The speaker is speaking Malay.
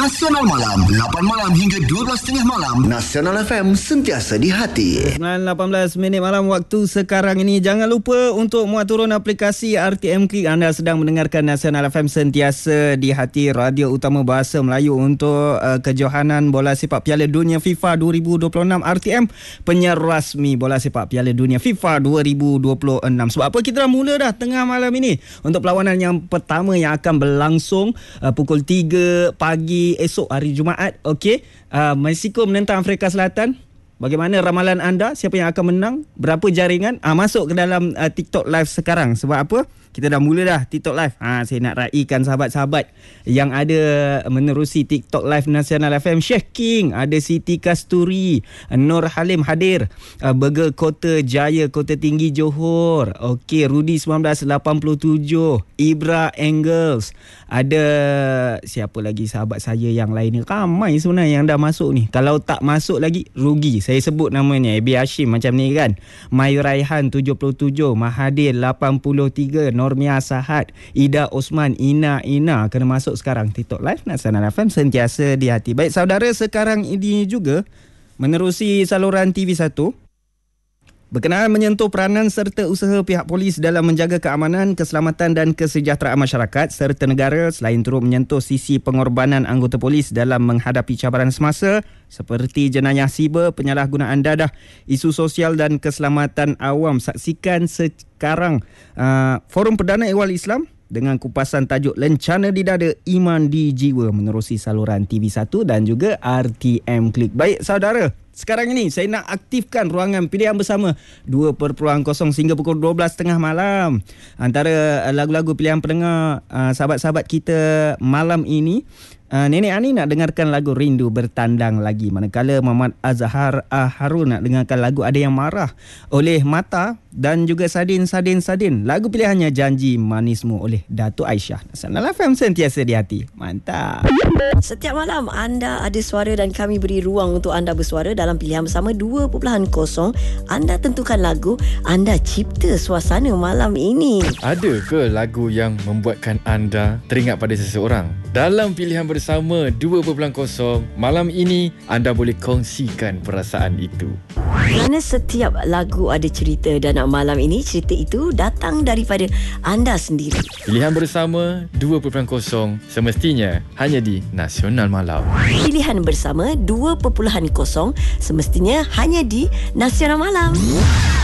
Nasional Malam 8 malam hingga 12.30 malam. Nasional FM sentiasa di hati. 9.18 malam waktu sekarang ini. Jangan lupa untuk muat turun aplikasi RTM Klik. Anda sedang mendengarkan Nasional FM sentiasa di hati, radio utama bahasa Melayu untuk kejohanan bola sepak Piala Dunia FIFA 2026 RTM, penyiar rasmi bola sepak Piala Dunia FIFA 2026. Sebab apa kita dah mula dah tengah malam ini untuk perlawanan yang pertama yang akan berlangsung pukul 3 pagi esok hari Jumaat. Okey, Mexico menentang Afrika Selatan. Bagaimana ramalan anda? Siapa yang akan menang? Berapa jaringan? Masuk ke dalam TikTok Live sekarang. Sebab apa? Kita dah mula dah TikTok Live. Saya nak raikan sahabat-sahabat yang ada menerusi TikTok Live Nasional FM. Sheikh King, ada Siti Kasturi, Nur Halim hadir, Burger Kota Jaya, Kota Tinggi Johor. Okey, Rudy 1987, Ibra Engels. Ada siapa lagi sahabat saya yang lain ni? Ramai sebenarnya yang dah masuk ni. Kalau tak masuk lagi, rugi. Saya sebut namanya Abi Hashim macam ni kan. Mayu Raihan 77, Mahathir 83, Normia Sahad, Ida Osman, Ina kena masuk sekarang TikTok Live Nasional FM sentiasa di hati. Baik saudara, sekarang ini juga menerusi saluran TV1 berkenaan menyentuh peranan serta usaha pihak polis dalam menjaga keamanan, keselamatan dan kesejahteraan masyarakat serta negara, selain turut menyentuh sisi pengorbanan anggota polis dalam menghadapi cabaran semasa seperti jenayah siber, penyalahgunaan dadah, isu sosial dan keselamatan awam. Saksikan sekarang Forum Perdana Ehwal Islam dengan kupasan tajuk Lencana di Dada, Iman di Jiwa menerusi saluran TV1 dan juga RTM Klik. Baik saudara, sekarang ini saya nak aktifkan ruangan pilihan bersama 2.0 sehingga pukul 12.30 malam. Antara lagu-lagu pilihan pendengar sahabat-sahabat kita malam ini, Nenek Ani nak dengarkan lagu Rindu Bertandang Lagi, manakala Muhammad Azhar Harun nak dengarkan lagu Ada Yang Marah oleh Mata dan juga Sadin. Lagu pilihannya Janji Manismu oleh Datuk Aisyah. Nasional FM sentiasa di hati. Mantap. Setiap malam anda ada suara dan kami beri ruang untuk anda bersuara dalam pilihan bersama 2.0. Anda tentukan lagu, anda cipta suasana malam ini. Ada ke lagu yang membuatkan anda teringat pada seseorang? Dalam pilihan bersama 2.0 malam ini, anda boleh kongsikan perasaan itu. Kerana setiap lagu ada cerita dan malam ini cerita itu datang daripada anda sendiri. Pilihan bersama 2.0 semestinya hanya di Nasional Malam. Pilihan bersama 2.0 semestinya hanya di Nasional Malam.